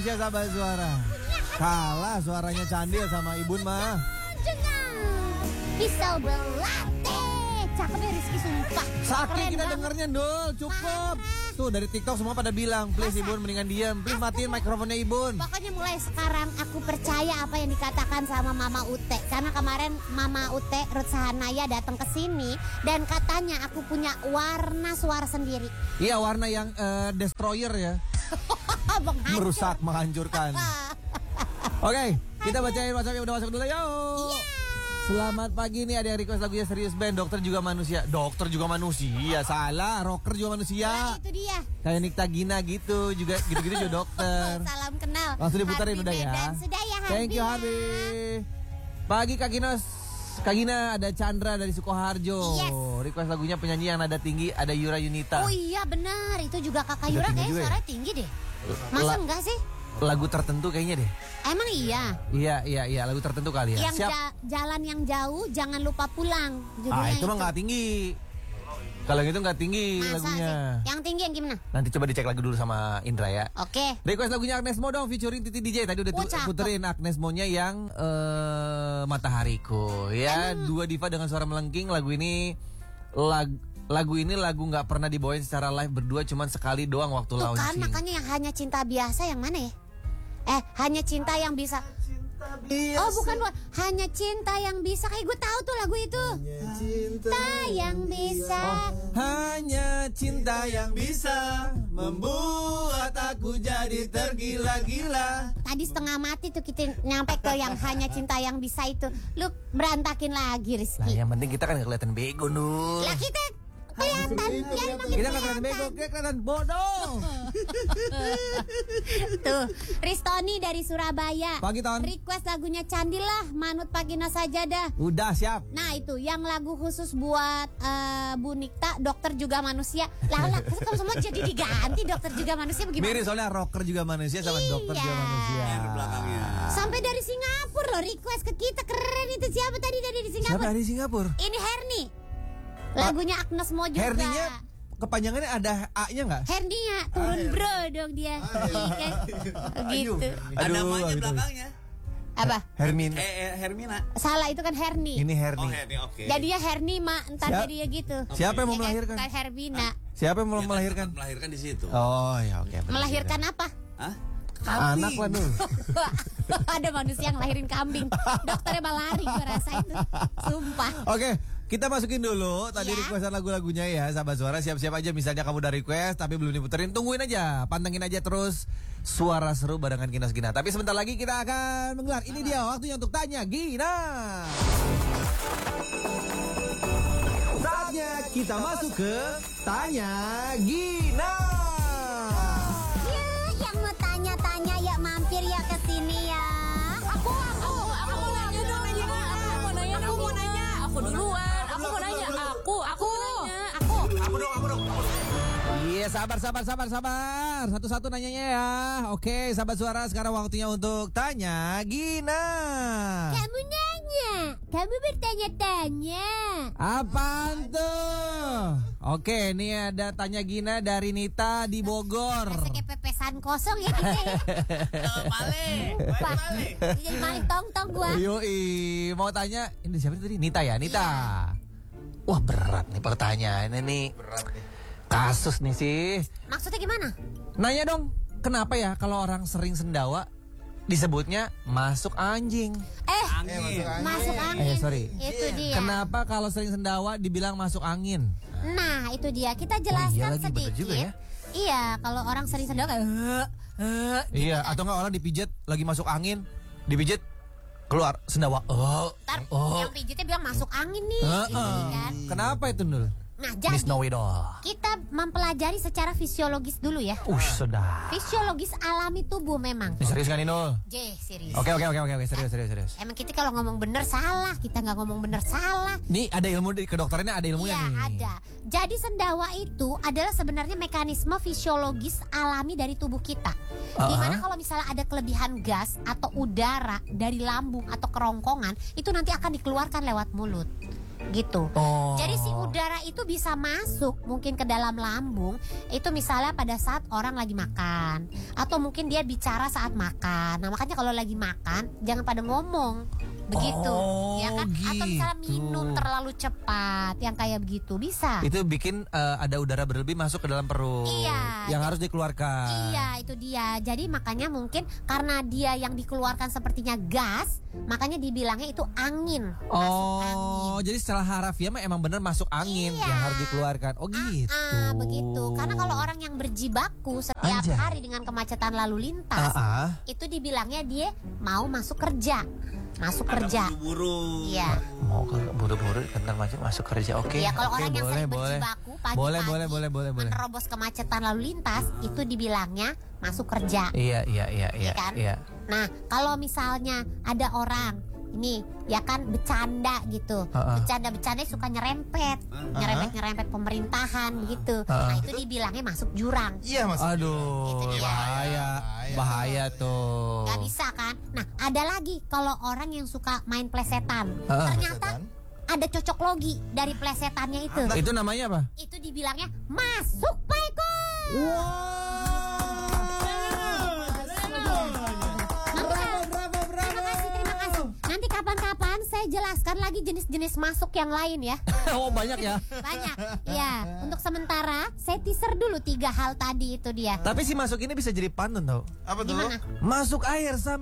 Indonesia sahabat suara. Kalah suaranya Candil sama Ibun mah. Jangan. Pisau belate. Cakep ya Rizky sumpah. Sakit Keren kita banget. dengernya Dul, cukup. Tuh dari TikTok semua pada bilang, please Ibun mendingan diam. Please matiin mikrofonnya Ibun. Pokoknya mulai sekarang aku percaya apa yang dikatakan sama Mama Ute. Karena kemarin Mama Ute Ruth Sahanaya datang ke sini dan katanya aku punya warna suara sendiri. Iya warna yang destroyer ya. Menghancur. Merusak, menghancurkan. Oke, kita bacain WhatsApp yang udah masuk dulu yuk. Iya. Selamat pagi nih, ada yang request lagunya Serius Band, Dokter Juga Manusia. Dokter Juga Manusia, salah, rocker juga manusia. Nah, itu dia. Kayak Nikta Gina gitu, juga gitu-gitu juga dokter. Salam kenal. Langsung diputarin Harvey udah ya. Medan. Sudah ya Harvey. Thank you ya. Harvey. Pagi Kak Ginos. Kak Gina, ada Chandra dari Sukoharjo. Yes. Request lagunya penyanyi yang nada tinggi, ada Yura Yunita. Oh iya benar, itu juga Kakak Udah Yura tinggi kayaknya juga ya? suaranya tinggi deh. Masa enggak sih? Lagu tertentu kayaknya deh. Emang iya. Iya, lagu tertentu kali ya. Yang jalan yang jauh jangan lupa pulang. Judulnya Itu mah nggak tinggi. Kalau yang itu nggak tinggi Masa lagunya. sih? Yang tinggi yang gimana? Nanti coba dicek lagu dulu sama Indra ya. Oke. Request lagunya Agnes Mo dong featuring Titi DJ. Tadi udah Cakep. puterin Agnes Mo-nya yang Matahariku ya. Dua diva dengan suara melengking. Lagu ini lagu nggak pernah dibawain secara live berdua, cuman sekali doang waktu Tuh kan launching. makanya yang hanya cinta biasa yang mana ya? Hanya cinta yang bisa. Oh bukan, hanya cinta yang bisa. Kayak gue tahu tuh lagu itu. Cinta yang bisa. Hanya cinta yang bisa membuat aku jadi tergila-gila. Tadi setengah mati tuh kita nyampe ke yang hanya cinta yang bisa itu. Lu berantakin lagi Lah Rizky. yang penting kita kan nggak kelihatan bego Nur. Lah kita kelihatan ya emang Kita nggak kelihatan bego, kita kelihatan bodoh. Tuh, Ristoni dari Surabaya. Pagi Ton. Request lagunya Candil lah, Manut Pagina Sajadah. Udah siap. Nah itu yang lagu khusus buat Bu Nikta, Dokter Juga Manusia. Lah kamu semua jadi diganti Dokter Juga Manusia bagaimana? Mirip soalnya rocker juga manusia sama Iya. dokter juga manusia. Sampai dari Singapura loh request ke kita, keren itu. Siapa tadi dari di Siapa Singapura? dari Singapura? Ini Herni. Lagunya Agnes Mo juga. Herninya kepanjangannya ada A-nya nggak? Hernia turun bro dong dia. Iya kan? Gitu. Ada namanya gitu. belakangnya. Apa? Hermin. Hermina. Salah itu kan Herni. Ini Herni. Oh, Herni, oke. Jadinya Herni mak, entar Siap. jadinya gitu. Siapa yang mau Ya kan? melahirkan? Bukan Herbina. Siapa yang mau Dia kan melahirkan? tempat melahirkan di situ. Oh ya oke. benar. Melahirkan apa? Hah? Anak lah Nur. Ada manusia yang lahirin kambing. Dokternya malah lari gue rasa itu. Sumpah. Oke, kita masukin dulu tadi Ya. requestan lagu-lagunya ya, sahabat suara. Siap-siap aja misalnya kamu udah request tapi belum diputerin, tungguin aja, pantengin aja terus suara seru barengan Ginas Gina. Tapi sebentar lagi kita akan menggelar. Ini dia waktunya untuk tanya Gina. Saatnya kita masuk ke tanya Gina. Ya, yang mau tanya-tanya ya mampir ya ke sini ya. Aku nanya dong, Gina. Aku mau nanya. Aku duluan. Aku mau nanya. Aku dong. Iya, sabar. Satu-satu nanyanya ya. Oke, sahabat suara, sekarang waktunya untuk tanya Gina. Kamu nanya, kamu bertanya-tanya. Apaan tuh? Oke, ini ada tanya Gina dari Nita di Bogor. Rasa kayak pepesan kosong ya kita ya. Malik. Jadi Malik tong-tong gua. Yoi, mau tanya, ini siapa tadi? Nita ya, Nita. Wah, berat nih pertanyaannya nih. Kasus nih sih. Maksudnya gimana? Nanya dong, kenapa ya kalau orang sering sendawa disebutnya masuk anjing? Masuk angin. Sorry. Itu dia. Kenapa kalau sering sendawa dibilang masuk angin? Nah, itu dia. Kita jelaskan lagi, bener sedikit. juga ya. Iya, kalau orang sering sendawa kayak Iya, atau enggak orang dipijat lagi masuk angin, dipijat keluar sendawa. ntar yang pijitnya bilang masuk angin nih. Gitu kan. Kenapa itu Nul? Nah, Miss jadi Knowledge. kita mempelajari secara fisiologis dulu ya. Sudah. Fisiologis alami tubuh memang. Ini serius kan ini Nul? Serius. Oke, serius. Emang kita kalau ngomong bener salah, kita nggak ngomong bener salah. Nih ada ilmu di kedokterannya, ada ilmunya Iya nih. ada. Jadi sendawa itu adalah sebenarnya mekanisme fisiologis alami dari tubuh kita. Dimana kalau misalnya ada kelebihan gas atau udara dari lambung atau kerongkongan, itu nanti akan dikeluarkan lewat mulut. gitu. Oh. Jadi si udara itu bisa masuk mungkin ke dalam lambung itu misalnya pada saat orang lagi makan atau mungkin dia bicara saat makan. Nah makanya kalau lagi makan jangan pada ngomong begitu, ya kan? Atau misalnya minum terlalu cepat yang kayak begitu bisa. Itu bikin ada udara berlebih masuk ke dalam perut. Iya. Yang harus dikeluarkan. Iya itu dia. Jadi makanya mungkin karena dia yang dikeluarkan sepertinya gas, makanya dibilangnya itu angin. Masuk angin. Jadi secara harafiah mah emang bener masuk angin Iya. yang harus dikeluarkan. Oh gitu. Begitu. Karena kalau orang yang berjibaku setiap Anjay. hari dengan kemacetan lalu lintas, itu dibilangnya dia mau masuk kerja. Masuk kerja. Buru-buru. Iya. Mau ke buru-buru kantor macet masuk kerja. Oke. Iya, kalau Oke, orang yang boleh, sering boleh. berjibaku pagi-pagi Boleh. menerobos kemacetan lalu lintas, itu dibilangnya masuk kerja. Iya. Iya kan? Iya. Nah, kalau misalnya ada orang ini ya kan bercanda gitu. Bercanda suka nyerempet pemerintahan begitu. Nah, itu dibilangnya masuk jurang. Iya Mas. Aduh, Itu dia. bahaya tuh. Gak bisa kan? Nah, ada lagi kalau orang yang suka main plesetan. Ternyata ada cocok logi dari plesetannya itu. Itu namanya apa? Itu dibilangnya masuk Pak Eko. Terima kasih. Nanti kapan-kapan saya jelaskan lagi jenis-jenis masuk yang lain ya. Oh banyak ya. Banyak. Ya, untuk sementara saya teaser dulu 3 hal tadi itu dia. Tapi si masuk ini bisa jadi pantun tau. Apa tuh? Gimana? Masuk air sama